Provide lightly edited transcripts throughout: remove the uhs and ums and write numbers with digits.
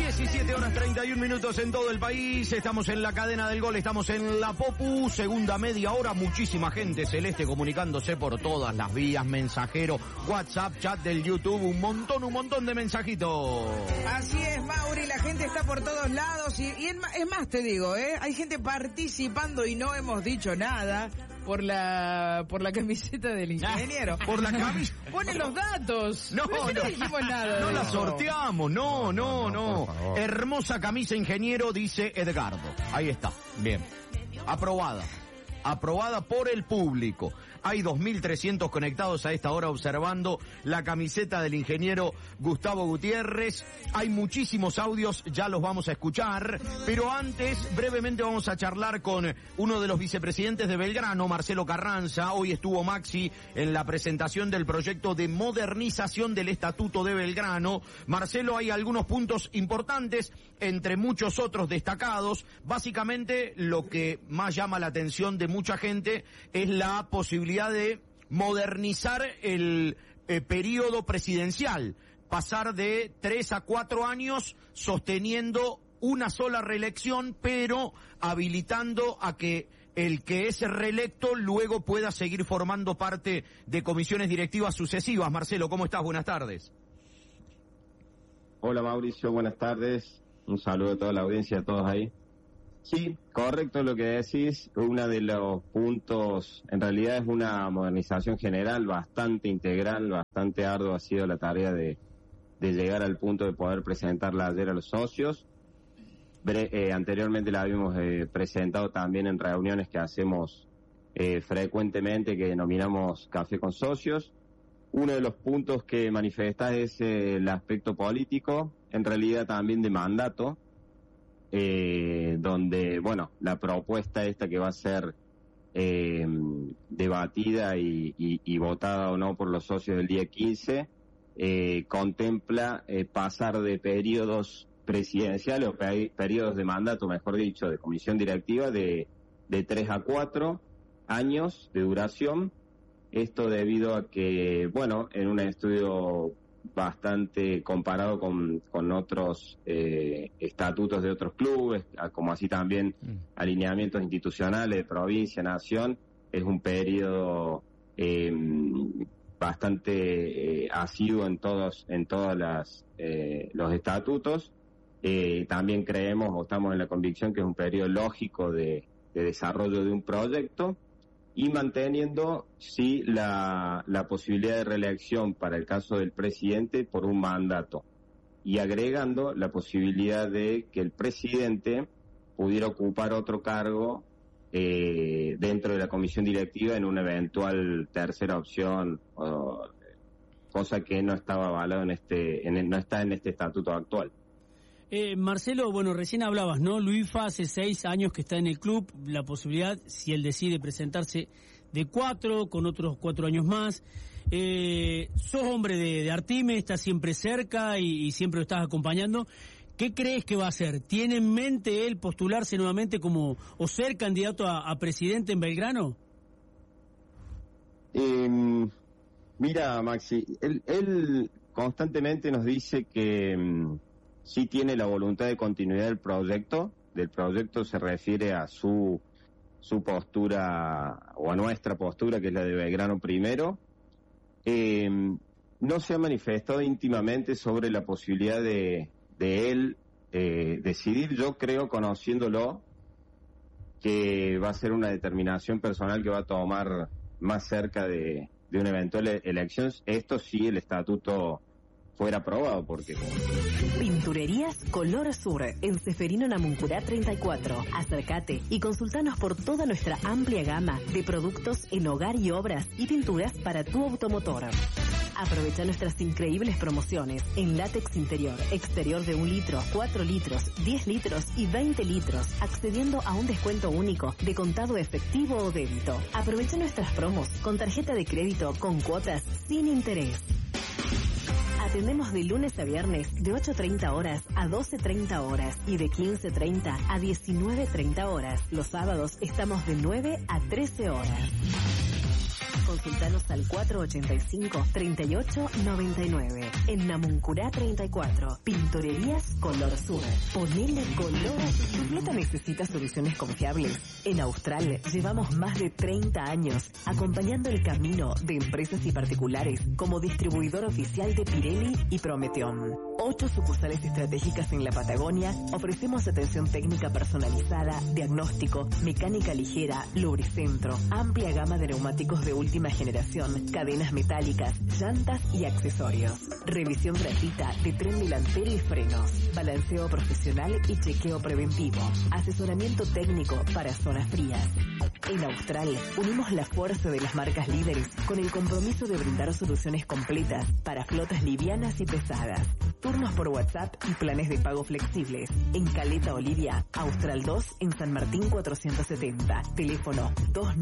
17 horas 31 minutos en todo el país. Estamos en la cadena del gol, estamos en la Popu, segunda media hora. Muchísima gente celeste comunicándose por todas las vías, mensajero, WhatsApp, chat del YouTube, un montón de mensajitos. Así es, Mauri, la gente está por todos lados y es más, te digo, hay gente participando y no hemos dicho nada por la camiseta del ingeniero. Por la camiseta. Ponen los datos. No dijimos nada. No la sorteamos, no. Hermosa camisa, ingeniero, dice Edgardo. Ahí está, bien. Aprobada por el público. Hay 2.300 conectados a esta hora observando la camiseta del ingeniero Gustavo Gutiérrez. Hay muchísimos audios, ya los vamos a escuchar, pero antes brevemente vamos a charlar con uno de los vicepresidentes de Belgrano, Marcelo Carranza. Hoy estuvo Maxi en la presentación del proyecto de modernización del Estatuto de Belgrano. Marcelo, hay algunos puntos importantes, entre muchos otros destacados. Básicamente, lo que más llama la atención de mucha gente es la posibilidad de modernizar el periodo presidencial, pasar de 3 a 4 años sosteniendo una sola reelección, pero habilitando a que el que es reelecto luego pueda seguir formando parte de comisiones directivas sucesivas. Marcelo, ¿cómo estás? Buenas tardes. Hola Mauricio, buenas tardes. Un saludo a toda la audiencia, a todos ahí. Sí, correcto lo que decís. Uno de los puntos, en realidad es una modernización general bastante integral, bastante ardua ha sido la tarea de llegar al punto de poder presentarla ayer a los socios. Anteriormente la habíamos presentado también en reuniones que hacemos frecuentemente, que denominamos Café con Socios. Uno de los puntos que manifestás es el aspecto político, en realidad también de mandato, donde, bueno, la propuesta esta que va a ser debatida y votada o no por los socios del día 15, contempla pasar de periodos presidenciales o periodos de mandato, mejor dicho, de comisión directiva de 3 a 4 años de duración. Esto debido a que, bueno, en un estudio bastante comparado con otros estatutos de otros clubes, como así también alineamientos institucionales de provincia, nación, es un periodo bastante asiduo en todos los estatutos. También creemos o estamos en la convicción que es un periodo lógico de desarrollo de un proyecto, y manteniendo, sí, la posibilidad de reelección para el caso del presidente por un mandato, y agregando la posibilidad de que el presidente pudiera ocupar otro cargo dentro de la comisión directiva en una eventual tercera opción, cosa que no estaba avalado no está en este estatuto actual. Marcelo, bueno, recién hablabas, ¿no? Luifa hace 6 años que está en el club, la posibilidad, si él decide presentarse, de 4, con otros 4 años más. Sos hombre de Artime, estás siempre cerca y siempre lo estás acompañando. ¿Qué crees que va a hacer? ¿Tiene en mente él postularse nuevamente o ser candidato a presidente en Belgrano? Mira, Maxi, él constantemente nos dice que sí tiene la voluntad de continuidad del proyecto. Del proyecto se refiere a su postura o a nuestra postura, que es la de Belgrano primero. No se ha manifestado íntimamente sobre la posibilidad de él decidir. Yo creo, conociéndolo, que va a ser una determinación personal que va a tomar más cerca de una eventual elección. Esto sí, el estatuto fuera aprobado, porque... Pinturerías Color Sur, en Ceferino Namuncurá 34. Acércate y consultanos por toda nuestra amplia gama de productos en hogar y obras y pinturas para tu automotor. Aprovecha nuestras increíbles promociones en látex interior, exterior de 1 litro, 4 litros, 10 litros y 20 litros, accediendo a un descuento único de contado efectivo o débito. Aprovecha nuestras promos con tarjeta de crédito con cuotas sin interés. Atendemos de lunes a viernes de 8:30 horas a 12:30 horas y de 15:30 a 19:30 horas. Los sábados estamos de 9 a 13 horas. Consultanos al 485-3899. En Namuncurá 34. Pinturerías Color Sur. Ponele color a tu flota. ¿Necesita soluciones confiables? En Austral llevamos más de 30 años acompañando el camino de empresas y particulares como distribuidor oficial de Pirelli y Prometeon. 8 sucursales estratégicas en la Patagonia. Ofrecemos atención técnica personalizada, diagnóstico, mecánica ligera, lubricentro, amplia gama de neumáticos de última generación, cadenas metálicas, llantas y accesorios. Revisión gratuita de tren delantero y frenos, balanceo profesional y chequeo preventivo, asesoramiento técnico para zonas frías. En Austral unimos la fuerza de las marcas líderes con el compromiso de brindar soluciones completas para flotas livianas y pesadas. Turnos por WhatsApp y planes de pago flexibles. En Caleta Olivia, Austral 2 en San Martín 470. Teléfono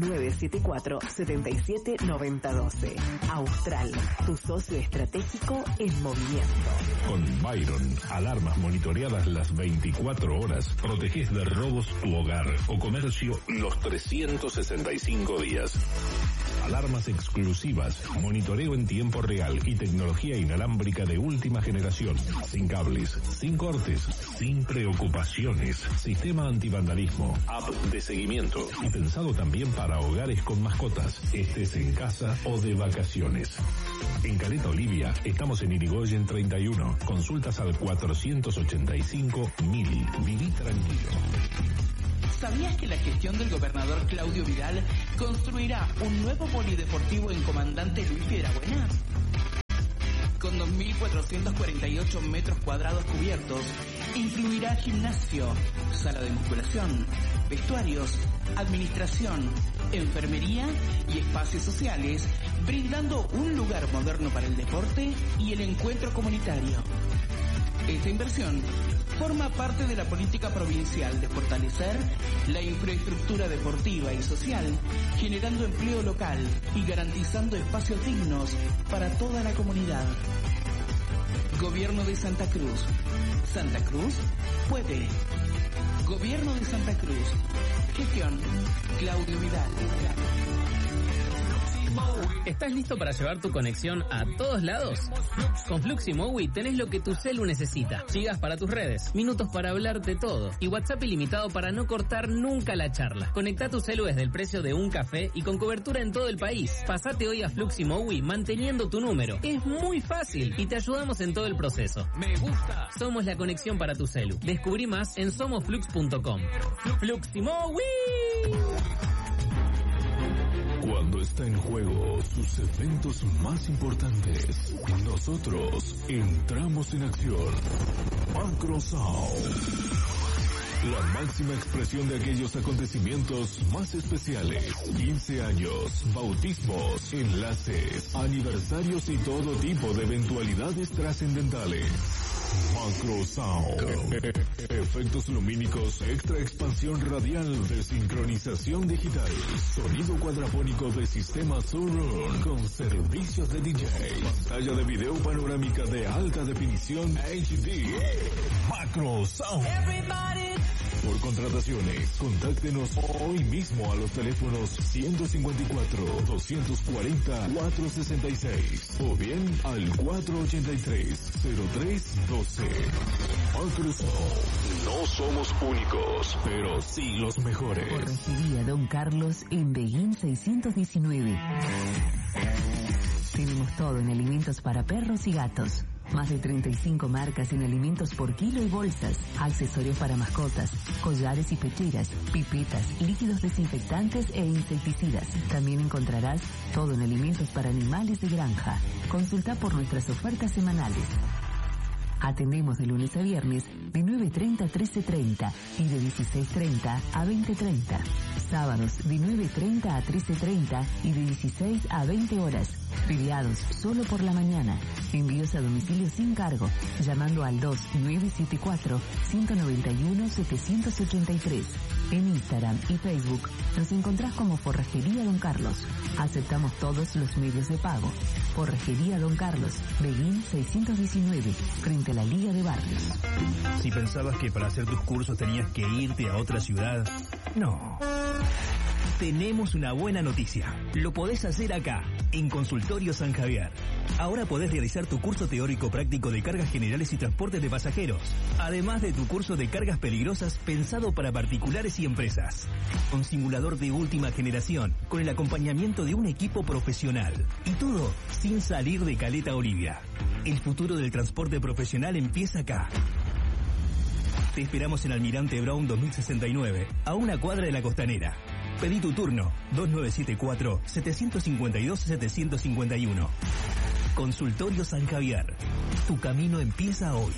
2974-779012. Austral, tu socio estratégico en movimiento. Con Byron, alarmas monitoreadas las 24 horas. Protegés de robos tu hogar o comercio los 365 días. Alarmas exclusivas, monitoreo en tiempo real y tecnología inalámbrica de última generación. Sin cables, sin cortes, sin preocupaciones. Sistema antivandalismo, app de seguimiento y pensado también para hogares con mascotas, estés en casa o de vacaciones. En Caleta Olivia estamos en Irigoyen 31. Consultas al 485.000. Viví tranquilo. ¿Sabías que la gestión del gobernador Claudio Vidal construirá un nuevo polideportivo en Comandante Luis Piedrabuena? Con 2.448 metros cuadrados cubiertos, incluirá gimnasio, sala de musculación, vestuarios, administración, enfermería y espacios sociales, brindando un lugar moderno para el deporte y el encuentro comunitario. Esta inversión forma parte de la política provincial de fortalecer la infraestructura deportiva y social, generando empleo local y garantizando espacios dignos para toda la comunidad. Gobierno de Santa Cruz. Santa Cruz puede. Gobierno de Santa Cruz. Gestión Claudio Vidal. ¿Estás listo para llevar tu conexión a todos lados? Con Fluximowi tenés lo que tu celu necesita. Gigas para tus redes, minutos para hablar de todo y WhatsApp ilimitado para no cortar nunca la charla. Conectá tu celu desde el precio de un café y con cobertura en todo el país. Pasate hoy a Fluximowi manteniendo tu número. Es muy fácil y te ayudamos en todo el proceso. Me gusta. Somos la conexión para tu celu. Descubrí más en somosflux.com. Fluximowi. Cuando está en juego sus eventos más importantes, nosotros entramos en acción. Macrosound. La máxima expresión de aquellos acontecimientos más especiales. 15 años, bautismos, enlaces, aniversarios y todo tipo de eventualidades trascendentales. Macrosound. Efectos lumínicos, extra expansión radial de sincronización digital. Sonido cuadrafónico de sistema Surround con servicios de DJ. Pantalla de video panorámica de alta definición HD. Macrosound. Por contrataciones, contáctenos hoy mismo a los teléfonos 154-240-466 o bien al 483-0312. Microsoft. No somos únicos, pero sí los mejores. Corregiría Don Carlos en Beguín 619. Tenemos todo en alimentos para perros y gatos. Más de 35 marcas en alimentos por kilo y bolsas, accesorios para mascotas, collares y pecheras, pipetas, líquidos desinfectantes e insecticidas. También encontrarás todo en alimentos para animales de granja. Consulta por nuestras ofertas semanales. Atendemos de lunes a viernes de 9:30 a 13:30 y de 16:30 a 20:30. Sábados de 9:30 a 13:30 y de 16 a 20 horas. Feriados solo por la mañana. Envíos a domicilio sin cargo, llamando al 2974-191-783. En Instagram y Facebook nos encontrás como Forrajería Don Carlos. Aceptamos todos los medios de pago. Forrajería Don Carlos, Beguín 619, frente a la Liga de Barrios. Si pensabas que para hacer tus cursos tenías que irte a otra ciudad, no. Tenemos una buena noticia. Lo podés hacer acá, en Consultorio San Javier. Ahora podés realizar tu curso teórico práctico de cargas generales y transportes de pasajeros, además de tu curso de cargas peligrosas pensado para particulares y empresas. Un simulador de última generación, con el acompañamiento de un equipo profesional. Y todo sin salir de Caleta Olivia. El futuro del transporte profesional empieza acá. Te esperamos en Almirante Brown 2069, a una cuadra de la Costanera. Pedí tu turno, 2974-752-751. Consultorio San Javier. Tu camino empieza hoy.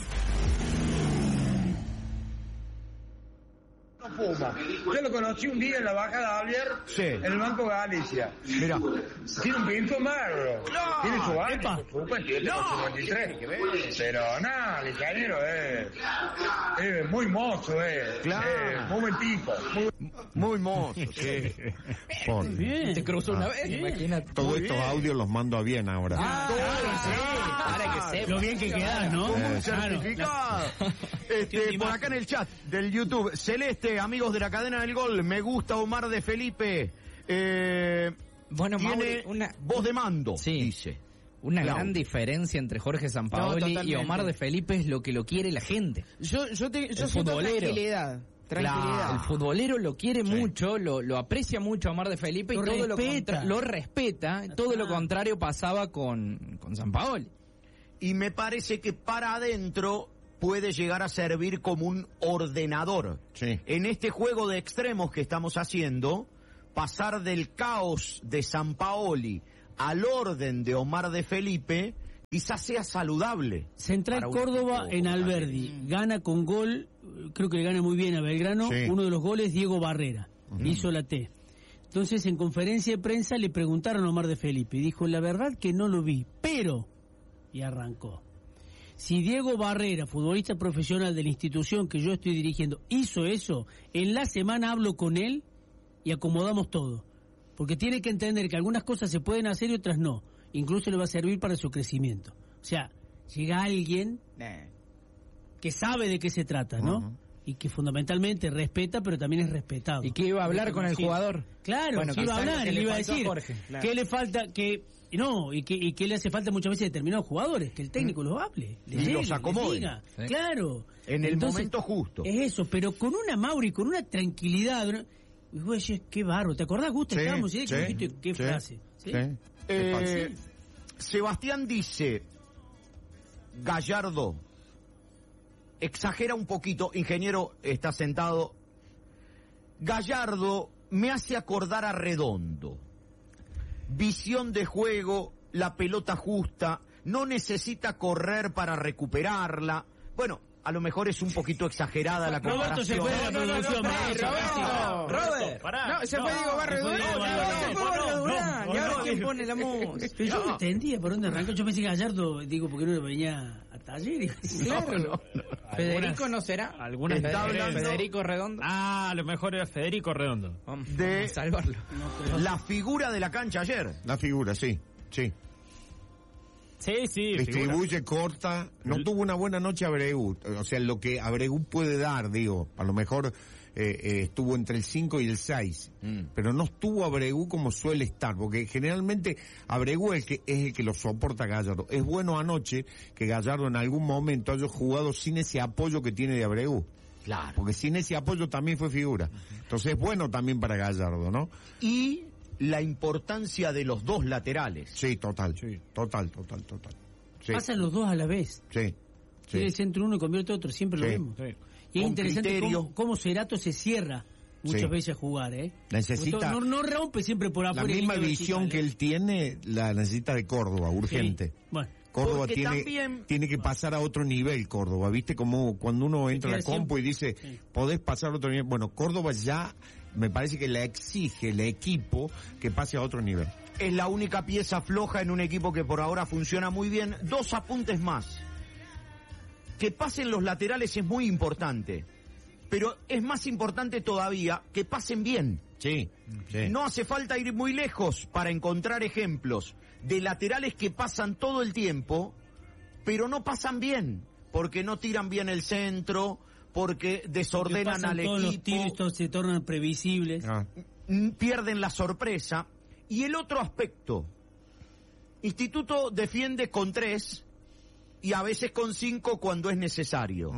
Puma. Yo lo conocí un día en la Baja de Javier, en el Banco Galicia. Mira, tiene un pinto magro. No. Tiene su año, por supuesto, yo tengo 53. Pero nada, el ingeniero es muy mozo, Claro. muy buen tipo. Muy mozo, sí. Bien. Se cruzó una vez, imagínate. Todos estos audios los mando a bien ahora. Para que sepa. Lo bien que quedás, ¿no? Como un Claro. certificado. Por acá en el chat del YouTube, Celeste, amigos de la cadena del gol, me gusta Omar de Felipe. Bueno, tiene Mauri, voz de mando, Sí. dice. Una Claro. gran diferencia entre Jorge Sampaoli y totalmente. Omar de Felipe es lo que lo quiere la gente. Yo siento futbolero. tranquilidad. Tranquilidad. El futbolero lo quiere mucho, lo aprecia mucho a Omar de Felipe Lo y todo respeta. lo respeta. Todo lo contrario pasaba con Sampaoli. Y me parece que para adentro puede llegar a servir como un ordenador. Sí. En este juego de extremos que estamos haciendo, pasar del caos de Sampaoli al orden de Omar de Felipe, quizás sea saludable. Central para un Córdoba equipo en como Alberdi. Gana con gol, creo que le gana muy bien a Belgrano. Sí. Uno de los goles, Diego Barrera. Hizo la T. Entonces, en conferencia de prensa le preguntaron a Omar de Felipe. Y dijo, la verdad que no lo vi, pero... Y arrancó. Si Diego Barrera, futbolista profesional de la institución que yo estoy dirigiendo, hizo eso, en la semana hablo con él y acomodamos todo. Porque tiene que entender que algunas cosas se pueden hacer y otras no. Incluso le va a servir para su crecimiento. O sea, llega alguien que sabe de qué se trata, ¿no? Y que fundamentalmente respeta, pero también es respetado. ¿Y que iba a hablar con el jugador? Claro, Bueno, que iba a quizás lo hablar, que le le iba a faltó a decir Jorge, claro. que le falta, que no, y que le hace falta muchas veces a determinados jugadores, que el técnico los hable, Y les los llegue, acomode. les diga. Sí. Claro. En el Entonces, momento justo. Es eso, pero con una Mauri, con una tranquilidad. Y vos decís, qué barro, ¿te acordás, Gusto? Sí, Estábamos y sí, dijiste, qué sí, frase. ¿Sí? sí. Sebastián dice, Gallardo, exagera un poquito, ingeniero está sentado. Gallardo me hace acordar a Redondo. Visión de juego, la pelota justa, no necesita correr para recuperarla. Bueno, a lo mejor es un poquito exagerada la Roberto se comparación. fue de la producción, maestro. Robert. No, se fue Diego Barrio Durán. Se fue Barrio Durán. Y ahora quién pone la música. Pero yo no entendía por dónde arrancó. Yo pensé que Gallardo, digo, porque no venía a taller. Claro. Federico no será. Algunas Está hablando Federico Redondo. a lo mejor era Federico Redondo. de Salvarlo. la figura de la cancha ayer. La figura, sí. Sí, sí. Distribuye, corta. No tuvo una buena noche Abregu. O sea, lo que Abregu puede dar, digo. A lo mejor estuvo entre el 5 y el 6. Pero no estuvo Abregu como suele estar. Porque generalmente Abregu es el que lo soporta a Gallardo. Es bueno anoche que Gallardo en algún momento haya jugado sin ese apoyo que tiene de Abregu. Claro. Porque sin ese apoyo también fue figura. Entonces es bueno también para Gallardo, ¿no? Y la importancia de los dos laterales. Sí, total. Total. Sí. Pasan los dos a la vez. Sí. Tiene el centro uno y convierte otro, siempre lo Sí. vemos. Y es Con interesante criterio. cómo Cerato se cierra muchas Sí. veces a jugar, ¿eh? Necesita- No rompe siempre por La afuera. misma y línea visión vertical, que él tiene, la necesita de Córdoba, urgente. Sí. Bueno. Córdoba Porque tiene, también- tiene que pasar a otro nivel, Córdoba. ¿Viste? Como cuando uno entra a la queda compu y siempre. dice, Sí. podés pasar a otro nivel. Bueno, Córdoba ya me parece que le exige el equipo que pase a otro nivel. Es la única pieza floja en un equipo que por ahora funciona muy bien. 2 apuntes más. Que pasen los laterales es muy importante. Pero es más importante todavía que pasen bien. Sí. No hace falta ir muy lejos para encontrar ejemplos de laterales que pasan todo el tiempo, pero no pasan bien, porque no tiran bien el centro, porque desordenan Pasan al todos los equipo. tiros, todos se tornan previsibles. pierden la sorpresa. Y el otro aspecto, Instituto defiende con 3 y a veces con 5 cuando es necesario.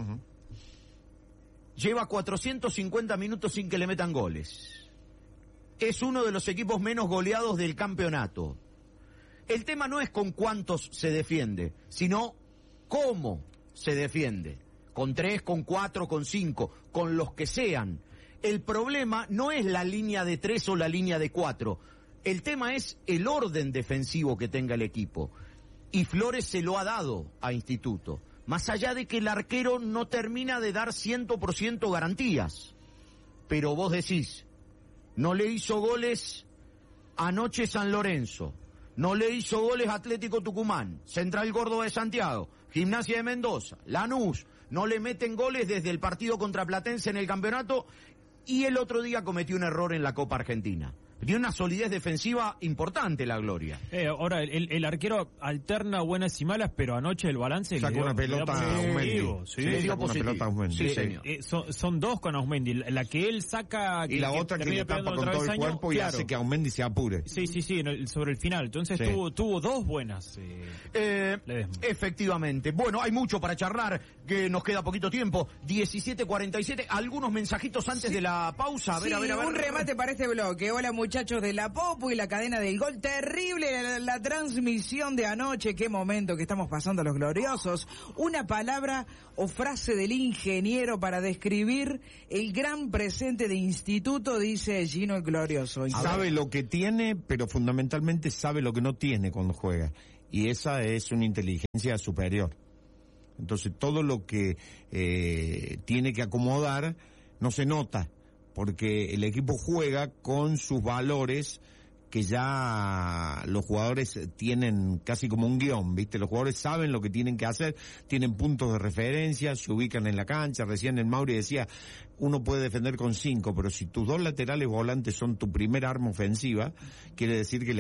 Lleva 450 minutos sin que le metan goles. Es uno de los equipos menos goleados del campeonato. El tema no es con cuántos se defiende, sino cómo se defiende. Con 3, con 4, con 5, con los que sean. El problema no es la línea de 3 o la línea de 4. El tema es el orden defensivo que tenga el equipo. Y Flores se lo ha dado a Instituto. Más allá de que el arquero no termina de dar 100% garantías. Pero vos decís, no le hizo goles anoche San Lorenzo. No le hizo goles Atlético Tucumán, Central Córdoba de Santiago, Gimnasia de Mendoza, Lanús. No le meten goles desde el partido contra Platense en el campeonato y el otro día cometió un error en la Copa Argentina. Tiene una solidez defensiva importante la Gloria. Ahora, el arquero alterna buenas y malas, pero anoche el balance sacó una pelota a Auzmendi. Sí, señor. Son 2 con Auzmendi. La que él saca... Y la otra que le tapa con todo el cuerpo y hace que Auzmendi se apure. Sí, sobre el final. Entonces tuvo 2 buenas. Efectivamente. Bueno, hay mucho para charlar, que nos queda poquito tiempo. 17:47. Algunos mensajitos antes de la pausa. A ver. Un remate para este bloque. Hola, muchachos de la Popu y la cadena del gol. Terrible la transmisión de anoche. Qué momento que estamos pasando los gloriosos. Una palabra o frase del ingeniero para describir el gran presente de Instituto, dice Gino el Glorioso. Sabe lo que tiene, pero fundamentalmente sabe lo que no tiene cuando juega. Y esa es una inteligencia superior. Entonces todo lo que tiene que acomodar no se nota, porque el equipo juega con sus valores que ya los jugadores tienen casi como un guión, ¿viste? Los jugadores saben lo que tienen que hacer, tienen puntos de referencia, se ubican en la cancha. Recién el Mauri decía, uno puede defender con 5, pero si tus 2 laterales volantes son tu primer arma ofensiva, quiere decir que el